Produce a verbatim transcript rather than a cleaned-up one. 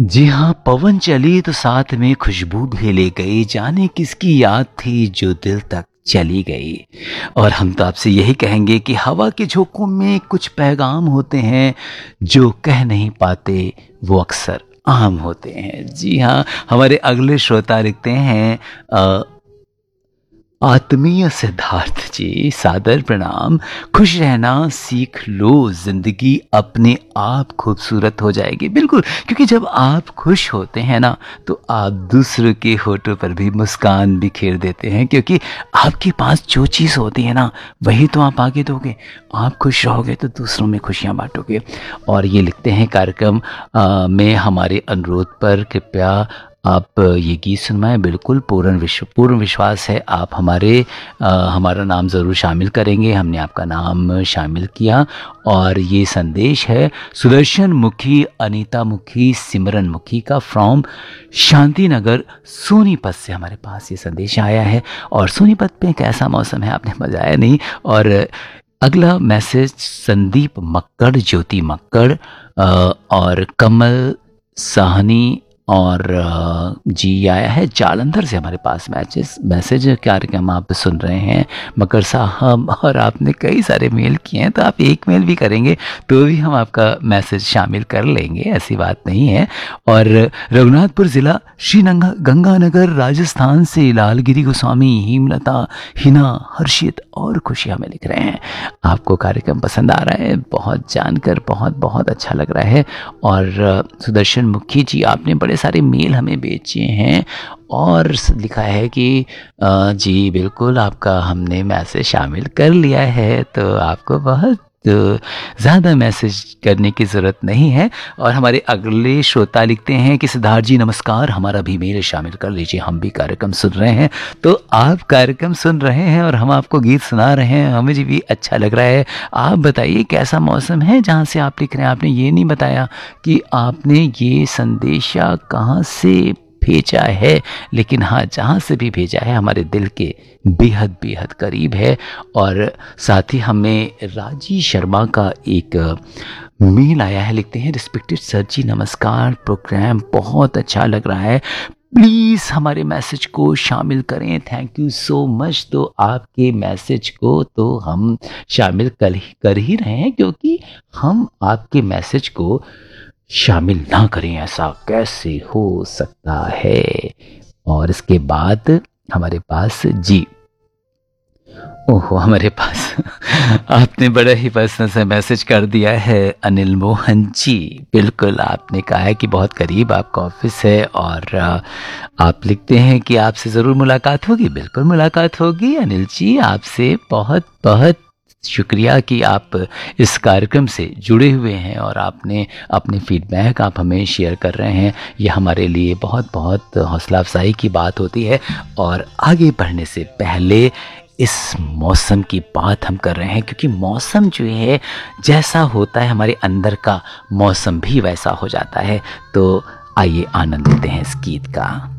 जी हाँ, पवन चली तो साथ में खुशबू भी ले गई, जाने किसकी याद थी जो दिल तक चली गई। और हम तो आपसे यही कहेंगे कि हवा के झोंकों में कुछ पैगाम होते हैं जो कह नहीं पाते, वो अक्सर आम होते हैं। जी हाँ, हमारे अगले श्रोता लिखते हैं अ, आत्मीय सिद्धार्थ जी, सादर प्रणाम। खुश रहना सीख लो, जिंदगी अपने आप खूबसूरत हो जाएगी। बिल्कुल, क्योंकि जब आप खुश होते हैं ना, तो आप दूसरों के होठों पर भी मुस्कान बिखेर देते हैं, क्योंकि आपके पास जो चीज़ होती है ना, वही तो आप आगे दोगे। आप खुश रहोगे तो दूसरों में खुशियाँ बांटोगे। और ये लिखते हैं कार्यक्रम अ, में हमारे अनुरोध पर कृपया आप ये गीत सुनवाएं। बिल्कुल, पूर्ण विश्व पूर्ण विश्वास है आप हमारे अ, हमारा नाम ज़रूर शामिल करेंगे। हमने आपका नाम शामिल किया। और ये संदेश है सुदर्शन मुखी, अनीता मुखी, सिमरन मुखी का फ्रॉम शांति नगर सोनीपत से हमारे पास ये संदेश आया है। और सोनीपत पे कैसा मौसम है आपने बताया नहीं। और अगला मैसेज संदीप मक्कड़, ज्योति मक्कड़ अ, और कमल साहनी और अ, जी आया है जालंधर से हमारे पास मैसेज मैसेज कार्यक्रम आप सुन रहे हैं मकर साहब। और आपने कई सारे मेल किए हैं, तो आप एक मेल भी करेंगे तो भी हम आपका मैसेज शामिल कर लेंगे, ऐसी बात नहीं है। और रघुनाथपुर ज़िला श्रीनंगा गंगानगर राजस्थान से लालगिरी गोस्वामी, हेमलता, हिना, हर्षित और खुशी हमें लिख रहे हैं आपको कार्यक्रम पसंद आ रहा है। बहुत जानकर बहुत बहुत अच्छा लग रहा है। और अ, सुदर्शन मुखी जी, आपने बड़े सारे मेल हमें भेजे हैं और स- लिखा है कि अ, जी बिल्कुल, आपका हमने मैसेज शामिल कर लिया है, तो आपको बहुत अ, ज़्यादा मैसेज करने की ज़रूरत नहीं है। और हमारे अगले श्रोता लिखते हैं कि सिद्धार्थ जी नमस्कार, हमारा भी मेल शामिल कर लीजिए, हम भी कार्यक्रम सुन रहे हैं। तो आप कार्यक्रम सुन रहे हैं और हम आपको गीत सुना रहे हैं, हमें जी भी अच्छा लग रहा है। आप बताइए कैसा मौसम है जहाँ से आप लिख रहे हैं। आपने ये नहीं बताया कि आपने ये संदेशा कहाँ से भेजा है, लेकिन हाँ, जहाँ से भी भेजा है हमारे दिल के बेहद बेहद करीब है। और साथ ही हमें राजी शर्मा का एक मेल आया है, लिखते हैं रिस्पेक्टेड सर जी नमस्कार, प्रोग्राम बहुत अच्छा लग रहा है, प्लीज़ हमारे मैसेज को शामिल करें, थैंक यू सो मच। तो आपके मैसेज को तो हम शामिल कर ही कर ही रहे हैं, क्योंकि हम आपके मैसेज को शामिल ना करें ऐसा कैसे हो सकता है। और इसके बाद हमारे पास जी, ओहो, हमारे पास आपने बड़ा ही पर्सनल सा मैसेज कर दिया है अनिल मोहन जी। बिल्कुल, आपने कहा है कि बहुत करीब आपका ऑफिस है और आ, आप लिखते हैं कि आपसे ज़रूर मुलाकात होगी। बिल्कुल मुलाकात होगी अनिल जी, आपसे बहुत बहुत शुक्रिया कि आप इस कार्यक्रम से जुड़े हुए हैं और आपने अपने फीडबैक आप हमें शेयर कर रहे हैं। ये हमारे लिए बहुत बहुत हौसला अफजाई की बात होती है। और आगे बढ़ने से पहले इस मौसम की बात हम कर रहे हैं, क्योंकि मौसम जो है जैसा होता है, हमारे अंदर का मौसम भी वैसा हो जाता है। तो आइए आनंद लेते हैं इस गीत का।